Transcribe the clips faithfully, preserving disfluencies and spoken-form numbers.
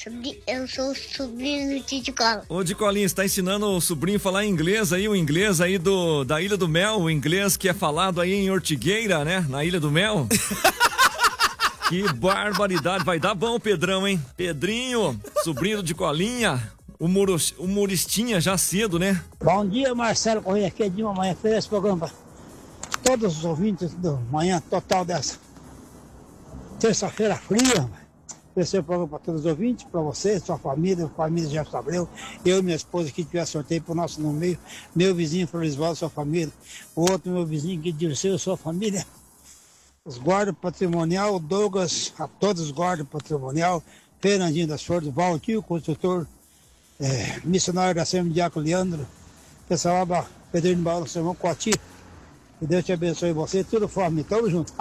Sobri- Eu sou o sobrinho de Nicola. Ô, de Colinha, você tá ensinando o sobrinho a falar inglês aí, o inglês aí do, da Ilha do Mel, o inglês que é falado aí em Ortigueira, né? Na Ilha do Mel. Que barbaridade, vai dar bom, Pedrão, hein? Pedrinho, sobrinho de Colinha, humor- humoristinha já cedo, né? Bom dia, Marcelo Correia, aqui é de uma manhã, fez esse programa para todos os ouvintes do Manhã Total dessa terça-feira fria. Esse é o programa para todos os ouvintes, para você, sua família, família de Jefferson Abreu, eu e minha esposa que tiver sorteio para o nosso no meio, meu vizinho Florisvaldo, sua família, o outro meu vizinho que Dirceu, sua família, os guardas patrimonial, Douglas, a todos os guardas patrimonial, Fernandinho das Flores, Valtinho, o construtor, é, missionário da Assembleia de Diaco Leandro, pessoal lá, Pedro de Baú, seu irmão Coati, que Deus te abençoe você, tudo forma, tamo junto.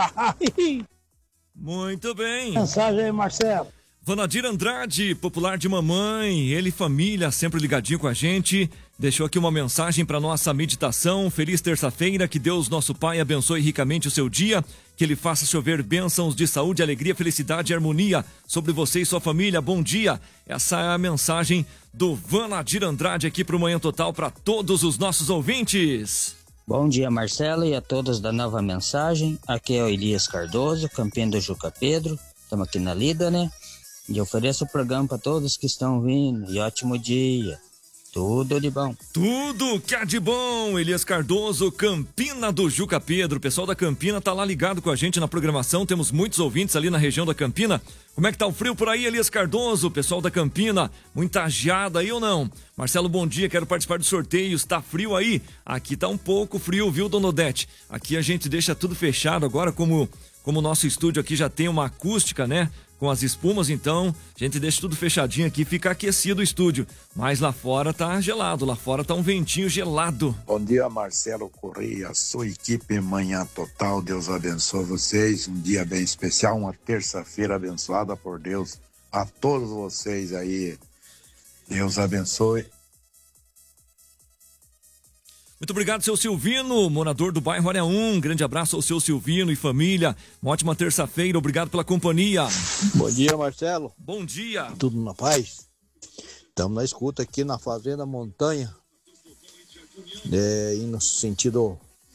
Muito bem. Mensagem aí, Marcelo. Vanadir Andrade, popular de mamãe, ele e família, sempre ligadinho com a gente. Deixou aqui uma mensagem para nossa meditação. Feliz terça-feira, que Deus, nosso Pai, abençoe ricamente o seu dia, que Ele faça chover bênçãos de saúde, alegria, felicidade e harmonia sobre você e sua família. Bom dia. Essa é a mensagem do Vanadir Andrade aqui para o Manhã Total para todos os nossos ouvintes. Bom dia, Marcelo, e a todos da nova mensagem. Aqui é o Elias Cardoso, campeão do Juca Pedro. Estamos aqui na lida, né? E eu ofereço o programa para todos que estão vindo. E ótimo dia. Tudo de bom. Tudo que é de bom. Elias Cardoso, Campina do Juca Pedro. O pessoal da Campina tá lá ligado com a gente na programação. Temos muitos ouvintes ali na região da Campina. Como é que tá o frio por aí, Elias Cardoso? Pessoal da Campina, muita geada aí ou não? Marcelo, bom dia, quero participar dos sorteios. Tá frio aí? Aqui tá um pouco frio, viu, Dona Odete? Aqui a gente deixa tudo fechado agora, como como o nosso estúdio aqui já tem uma acústica, né? Com as espumas, então, a gente deixa tudo fechadinho aqui, fica aquecido o estúdio. Mas lá fora tá gelado, lá fora tá um ventinho gelado. Bom dia, Marcelo Correia, sua equipe Manhã Total, Deus abençoe vocês, um dia bem especial, uma terça-feira abençoada por Deus, a todos vocês aí, Deus abençoe. Muito obrigado, seu Silvino, morador do bairro Área um. Grande abraço ao seu Silvino e família. Uma ótima terça-feira, obrigado pela companhia. Bom dia, Marcelo. Bom dia. Tudo na paz? Estamos na escuta aqui na Fazenda Montanha, é, indo no sentido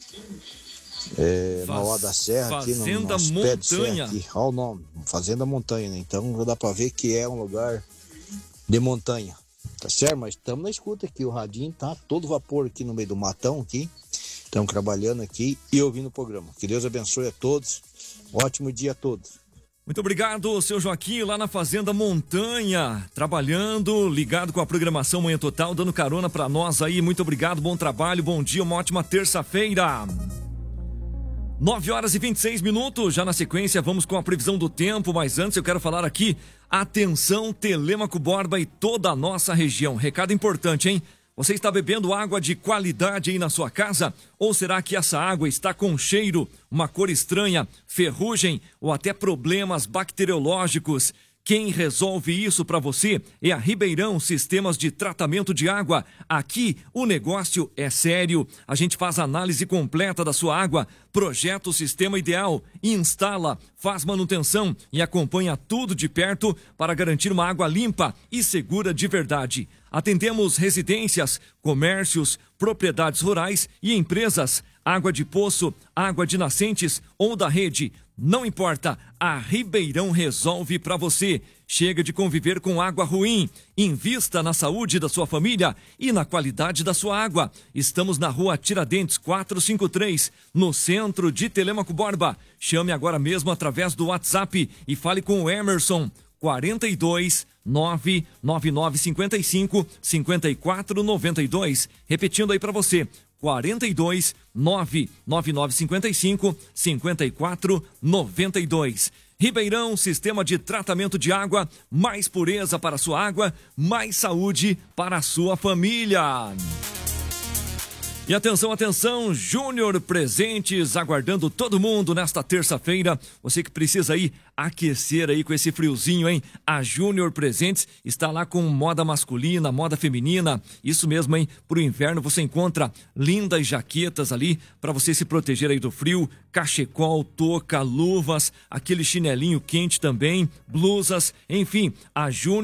é, Faz... Mauá da Serra, aqui no Fazenda nosso pé de serra Montanha. aqui. Olha o nome, Fazenda Montanha, né? Então já dá pra ver que é um lugar de montanha. Tá certo? Mas estamos na escuta aqui, o radinho tá todo vapor aqui no meio do matão aqui. Estamos trabalhando aqui e ouvindo o programa. Que Deus abençoe a todos. Ótimo dia a todos. Muito obrigado, seu Joaquim, lá na Fazenda Montanha, trabalhando, ligado com a programação Manhã Total, dando carona pra nós aí. Muito obrigado, bom trabalho, bom dia, uma ótima terça-feira. nove horas e vinte e seis minutos, já na sequência vamos com a previsão do tempo, mas antes eu quero falar aqui, atenção Telêmaco Borba e toda a nossa região, recado importante, hein? Você está bebendo água de qualidade aí na sua casa? Ou será que essa água está com cheiro, uma cor estranha, ferrugem ou até problemas bacteriológicos? Quem resolve isso para você é a Ribeirão Sistemas de Tratamento de Água. Aqui o negócio é sério. A gente faz análise completa da sua água, projeta o sistema ideal, instala, faz manutenção e acompanha tudo de perto para garantir uma água limpa e segura de verdade. Atendemos residências, comércios, propriedades rurais e empresas. Água de poço, água de nascentes ou da rede. Não importa, a Ribeirão resolve para você. Chega de conviver com água ruim. Invista na saúde da sua família e na qualidade da sua água. Estamos na rua Tiradentes quatrocentos e cinquenta e três, no centro de Telêmaco Borba. Chame agora mesmo através do WhatsApp e fale com o Emerson. quarenta e dois, nove nove nove cinquenta e cinco, cinquenta e quatro noventa e dois. Repetindo aí para você. quarenta e dois, nove nove nove cinquenta e cinco, cinquenta e quatro noventa e dois. Ribeirão, sistema de tratamento de água, mais pureza para a sua água, mais saúde para a sua família. E atenção, atenção, Júnior Presentes, aguardando todo mundo nesta terça-feira. Você que precisa aí aquecer aí com esse friozinho, hein? A Júnior Presentes está lá com moda masculina, moda feminina. Isso mesmo, hein? Pro inverno você encontra lindas jaquetas ali para você se proteger aí do frio. Cachecol, touca, luvas, aquele chinelinho quente também, blusas, enfim, a Júnior